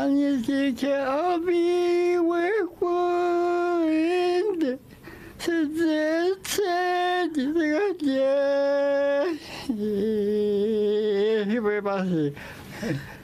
你的调皮为我的是真诚的这个家，会不会把戏？